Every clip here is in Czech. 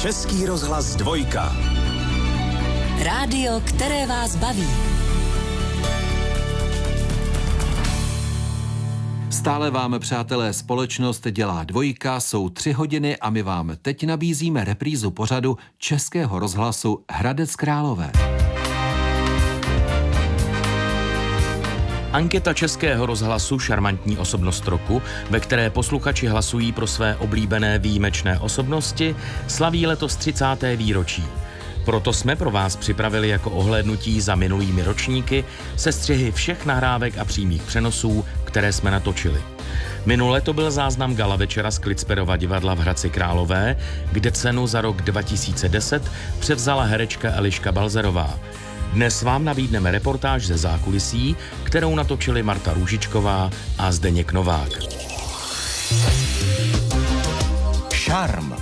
Český rozhlas 2. Rádio, které vás baví. Stále vám, přátelé, společnost dělá 2, jsou 3 hodiny a my vám teď nabízíme reprízu pořadu Českého rozhlasu Hradec Králové. Anketa Českého rozhlasu Šarmantní osobnost roku, ve které posluchači hlasují pro své oblíbené výjimečné osobnosti, slaví letos 30. výročí. Proto jsme pro vás připravili jako ohlédnutí za minulými ročníky sestřihy všech nahrávek a přímých přenosů, které jsme natočili. Minule to byl záznam gala večera z Klitsperova divadla v Hradci Králové, kde cenu za rok 2010 převzala herečka Eliška Balzerová. Dnes vám nabídneme reportáž ze zákulisí, kterou natočili Marta Růžičková a Zdeněk Novák. Šarm.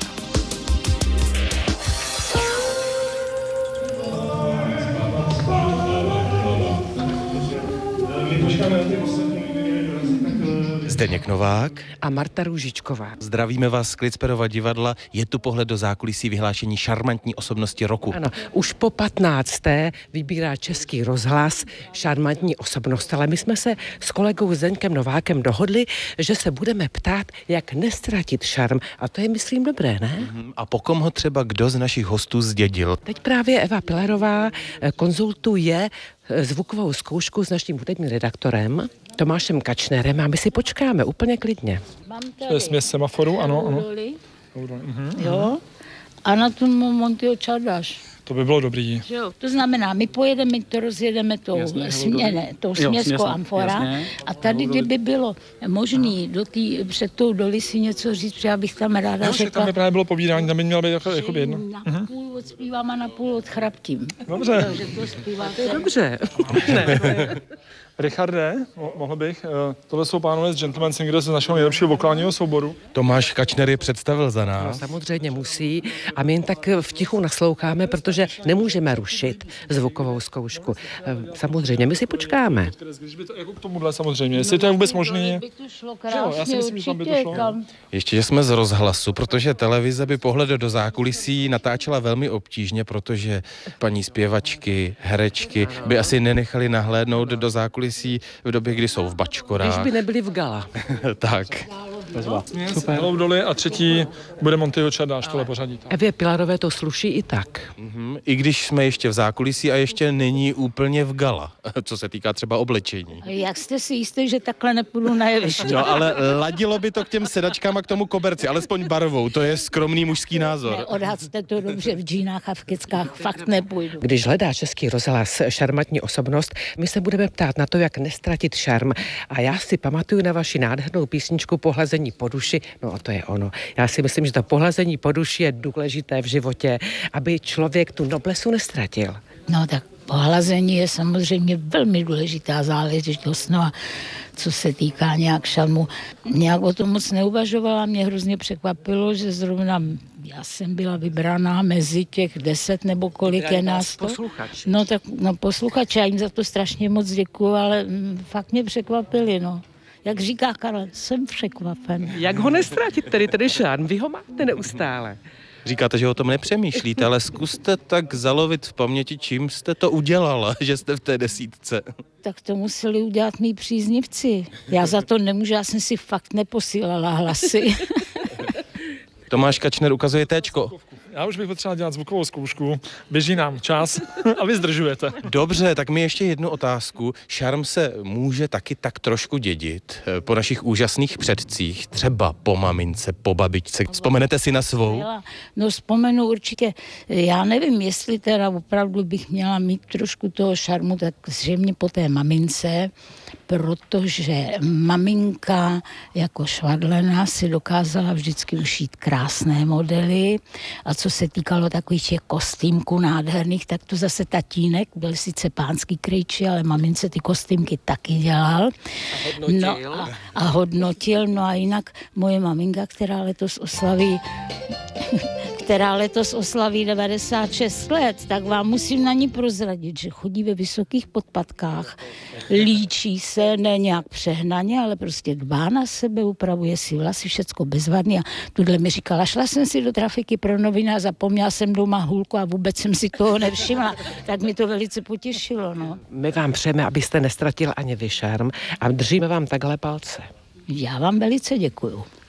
Zdeněk Novák a Marta Růžičková. Zdravíme vás z Klitsperova divadla. Je tu pohled do zákulisí vyhlášení šarmantní osobnosti roku. Ano, už po 15. vybírá Český rozhlas šarmantní osobnost, ale my jsme se s kolegou Zdeňkem Novákem dohodli, že se budeme ptát, jak nestratit šarm. A to je, myslím, dobré, ne? A po kom ho třeba kdo z našich hostů zdědil? Teď právě Eva Pilarová konzultuje zvukovou zkoušku s naším hudebním redaktorem Tomášem Kačnerem a my si počkáme úplně klidně. To je směs semaforu, ano. Jo. A na tom Montyho Čardáš. To by bylo dobrý. Jo, to znamená, my pojedeme, to rozjedeme tou směskou amfora. Jasně. A tady, kdyby bylo možný před tou doli si něco říct, protože já bych tam ráda řekla. Tam by právě bylo povídání, tam by mělo být jako jedno. Na půl odspívám a na půl odchraptím. Dobře. Takže to zpíváte. Dobře. Richarde, mohl bych, tohle jsou pánové z Gentleman Singers z našeho nejlepšího vokálního souboru. Tomáš Kačner je představil za nás. No, samozřejmě musí a my jen tak v tichu nasloucháme, protože nemůžeme rušit zvukovou zkoušku. Samozřejmě, my si počkáme. Když by to jako k tomuhle samozřejmě, jestli to je vůbec možné. By to šlo krásně, já si myslím, že tam by to šlo. Ještě, že jsme z rozhlasu, protože televize by pohled do zákulisí natáčela velmi obtížně, protože paní zpěvačky, herečky by asi nenechali nahlédnout do zákulisí v době, kdy jsou v bačkorách. Když by nebyli v gala. Tak. Super. Doly a třetí bude Montyho Čardáš, tohle pořadí. Evě Pilarové to sluší i tak. I když jsme ještě v zákulisí a ještě není úplně v gala, co se týká třeba oblečení. Jak jste si jistý, že takhle nepůjdu na jeviště? No, ale ladilo by to k těm sedačkám a k tomu koberci, alespoň barvou, to je skromný mužský názor. Odhadzte to dobře, v džínách a v keckách fakt nepůjdu. Když hledá Český rozhlas šarmantní osobnost, my se budeme ptát na to, jak nestratit šarm. A já si pamatuju na vaši nádhernou písničku Pohlazení po duši. No a to je ono. Já si myslím, že to pohlazení po duši je důležité v životě, aby člověk tu noblesu nestratil. No tak pohlazení je samozřejmě velmi důležitá záležitost. No a co se týká nějak šarmu, nějak o tom moc neuvažovala. Mě hrozně překvapilo, že zrovna já jsem byla vybraná mezi těch 10 nebo kolik je nás to. No tak posluchači, já jim za to strašně moc děkuju, ale fakt mě překvapili, no. Jak říká Karel, jsem překvapen. Jak ho nestratit, tedy šarm? Vy ho máte neustále. Říkáte, že o tom nepřemýšlíte, ale zkuste tak zalovit v paměti, čím jste to udělala, že jste v té 10. Tak to museli udělat mý příznivci. Já za to nemůžu, já jsem si fakt neposílala hlasy. Tomáš Kačner ukazuje téčko. Já už bych potřeboval dělat zvukovou zkoušku, běží nám čas a vy zdržujete. Dobře, tak mi ještě jednu otázku. Šarm se může taky tak trošku dědit po našich úžasných předcích, třeba po mamince, po babičce. Vzpomenete si na svou? No vzpomenu určitě. Já nevím, jestli teda opravdu bych měla mít trošku toho šarmu, tak zřejmě po té mamince, protože maminka jako švadlena si dokázala vždycky ušít krásné modely a co se týkalo takových těch kostýmků nádherných, tak to zase tatínek, byl sice pánský krejči, ale mamince ty kostýmky taky dělal. A hodnotil. No a jinak moje maminka, která letos oslaví která letos oslaví 96 let, tak vám musím na ní prozradit, že chodí ve vysokých podpatkách, líčí se, ne nějak přehnaně, ale prostě dbá na sebe, upravuje si vlasy, všecko bezvadný. A tuhle mi říkala, šla jsem si do trafiky pro noviny a zapomněla jsem doma hůlku a vůbec jsem si toho nevšimla. Tak mi to velice potěšilo, no. My vám přejeme, abyste nestratil ani vy šarm a držíme vám takhle palce. Já vám velice děkuju.